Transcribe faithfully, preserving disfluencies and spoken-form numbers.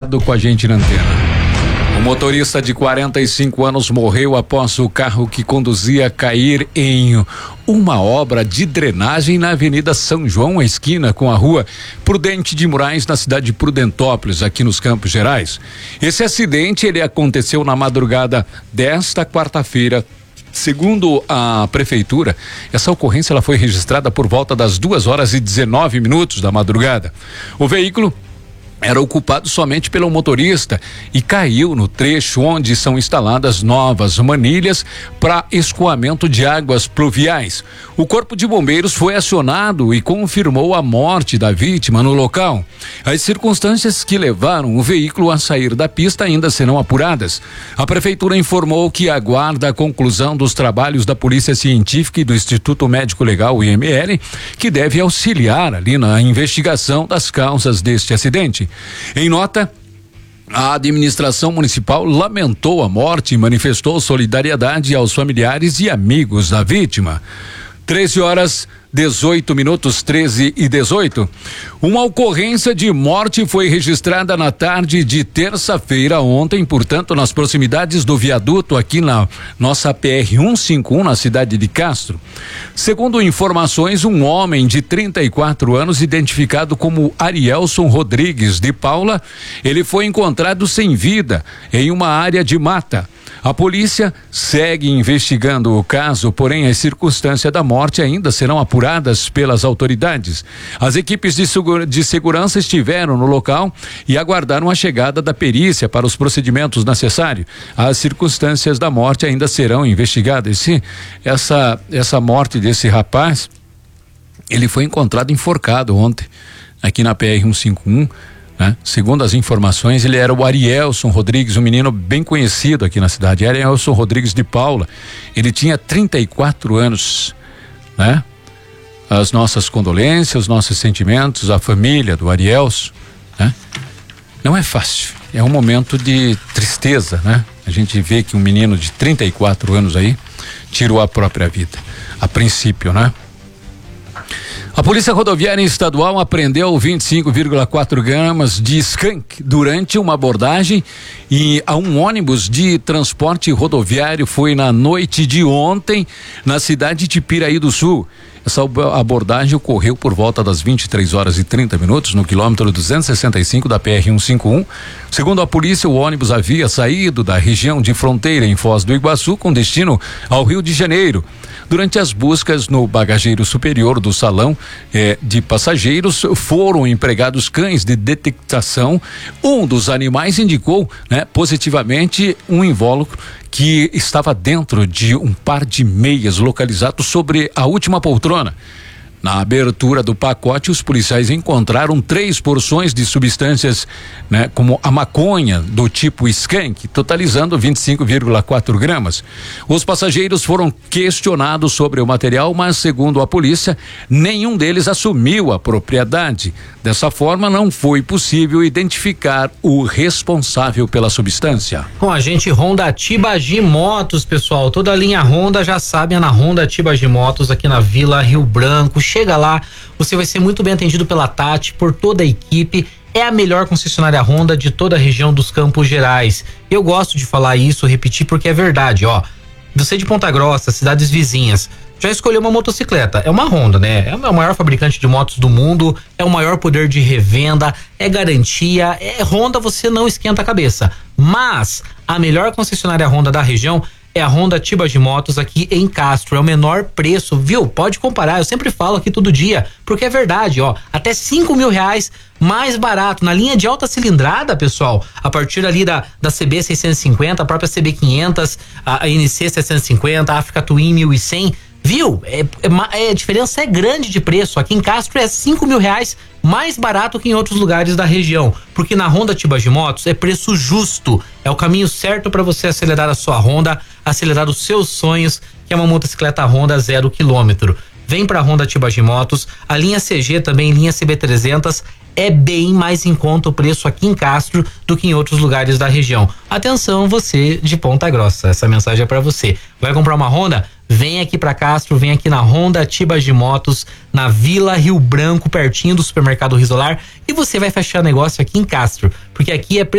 ligado com a gente na antena. O motorista de quarenta e cinco anos morreu após o carro que conduzia cair em uma obra de drenagem na Avenida São João, a esquina com a Rua Prudente de Moraes, na cidade de Prudentópolis, aqui nos Campos Gerais. Esse acidente ele aconteceu na madrugada desta quarta-feira. Segundo a prefeitura, essa ocorrência ela foi registrada por volta das duas horas e dezenove minutos da madrugada. O veículo era ocupado somente pelo motorista e caiu no trecho onde são instaladas novas manilhas para escoamento de águas pluviais. O Corpo de Bombeiros foi acionado e confirmou a morte da vítima no local. As circunstâncias que levaram o veículo a sair da pista ainda serão apuradas. A prefeitura informou que aguarda a conclusão dos trabalhos da Polícia Científica e do Instituto Médico Legal, o I M L, que deve auxiliar ali na investigação das causas deste acidente. Em nota, a administração municipal lamentou a morte e manifestou solidariedade aos familiares e amigos da vítima. treze horas, dezoito minutos, treze e dezoito. Uma ocorrência de morte foi registrada na tarde de terça-feira ontem, portanto, nas proximidades do viaduto aqui na nossa P R cento e cinquenta e um, na cidade de Castro. Segundo informações, um homem de trinta e quatro anos, identificado como Arielson Rodrigues de Paula, ele foi encontrado sem vida em uma área de mata. A polícia segue investigando o caso, porém as circunstâncias da morte ainda serão apuradas pelas autoridades. As equipes de, segura, de segurança estiveram no local e aguardaram a chegada da perícia para os procedimentos necessários. As circunstâncias da morte ainda serão investigadas. Sim, essa, essa morte desse rapaz, ele foi encontrado enforcado ontem, aqui na P R cento e cinquenta e um. Né? Segundo as informações, ele era o Arielson Rodrigues, um menino bem conhecido aqui na cidade, Arielson Rodrigues de Paula. Ele tinha trinta e quatro anos, né? As nossas condolências, os nossos sentimentos, a família do Arielson, né? Não é fácil, é um momento de tristeza, né? A gente vê que um menino de trinta e quatro anos aí tirou a própria vida, a princípio, né? A Polícia Rodoviária Estadual apreendeu vinte e cinco vírgula quatro gramas de skunk durante uma abordagem e a um ônibus de transporte rodoviário. Foi na noite de ontem na cidade de Piraí do Sul. Essa abordagem ocorreu por volta das vinte e três horas e trinta minutos no quilômetro duzentos e sessenta e cinco da P R cento e cinquenta e um. Segundo a polícia, o ônibus havia saído da região de fronteira em Foz do Iguaçu com destino ao Rio de Janeiro. Durante as buscas no bagageiro superior do salão eh, de passageiros, foram empregados cães de detectação. Um dos animais indicou, né, positivamente um invólucro que estava dentro de um par de meias localizado sobre a última poltrona. Na abertura do pacote, os policiais encontraram três porções de substâncias, né, como a maconha do tipo skunk, totalizando vinte e cinco vírgula quatro gramas. Os passageiros foram questionados sobre o material, mas segundo a polícia, nenhum deles assumiu a propriedade. Dessa forma, não foi possível identificar o responsável pela substância. Com a gente, Honda Tibagi Motos, pessoal. Toda a linha Honda já sabe, é na Honda Tibagi Motos, aqui na Vila Rio Branco. Chega lá, você vai ser muito bem atendido pela Tati, por toda a equipe. É a melhor concessionária Honda de toda a região dos Campos Gerais. Eu gosto de falar isso, repetir, porque é verdade, ó. Você de Ponta Grossa, cidades vizinhas, já escolheu uma motocicleta, é uma Honda, né? É o maior fabricante de motos do mundo, é o maior poder de revenda, é garantia, é Honda, você não esquenta a cabeça. Mas a melhor concessionária Honda da região é a Honda Tibagi Motos aqui em Castro, é o menor preço, viu? Pode comparar, eu sempre falo aqui todo dia, porque é verdade, ó, até cinco mil reais mais barato, na linha de alta cilindrada, pessoal, a partir ali da, da C B seiscentos e cinquenta, a própria C B quinhentos, a, a N C setecentos e cinquenta, a Africa Twin mil e cem, viu? É, é, é, a diferença é grande de preço, aqui em Castro é cinco mil reais mais barato que em outros lugares da região, porque na Honda Tibagi Motos é preço justo, é o caminho certo para você acelerar a sua Honda, acelerar os seus sonhos, que é uma motocicleta Honda zero quilômetro. Vem pra Honda Tibagi Motos, a linha C G também, linha C B trezentos, é bem mais em conta o preço aqui em Castro do que em outros lugares da região. Atenção, você de Ponta Grossa, essa mensagem é para você. Vai comprar uma Honda? Vem aqui pra Castro, vem aqui na Honda Tibagi Motos, na Vila Rio Branco, pertinho do supermercado Risolar, e você vai fechar negócio aqui em Castro, porque aqui é